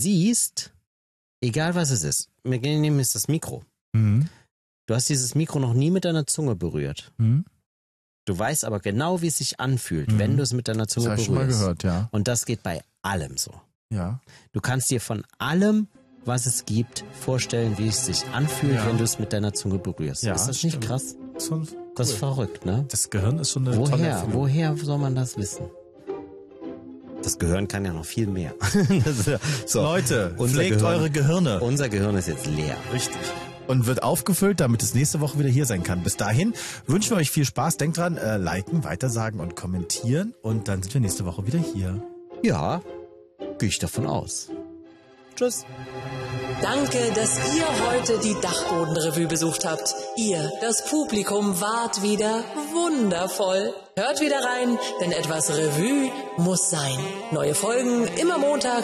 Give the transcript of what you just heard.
siehst, egal was es ist, wir nehmen jetzt das Mikro. Mhm. Du hast dieses Mikro noch nie mit deiner Zunge berührt. Mhm. Du weißt aber genau, wie es sich anfühlt, wenn du es mit deiner Zunge Das berührst. habe ich schon mal gehört, ja. Und das geht bei allem so. Ja. Du kannst dir von allem, was es gibt, vorstellen, wie es sich anfühlt, Ja. wenn du es mit deiner Zunge berührst. Ja, ist das nicht stimmt. krass? Cool. Das ist verrückt, ne? Das Gehirn ist schon eine tolle Erfindung. Woher soll man das wissen? Das Gehirn kann ja noch viel mehr. Das ist ja, so, Leute, unser pflegt Gehirn, eure Gehirne. Unser Gehirn ist jetzt leer. Richtig. Und wird aufgefüllt, damit es nächste Woche wieder hier sein kann. Bis dahin wünschen wir euch viel Spaß. Denkt dran, liken, weitersagen und kommentieren. Und dann sind wir nächste Woche wieder hier. Ja, gehe ich davon aus. Tschüss. Danke, dass ihr heute die Dachbodenrevue besucht habt. Ihr, das Publikum, wart wieder wundervoll. Hört wieder rein, denn etwas Revue muss sein. Neue Folgen immer montags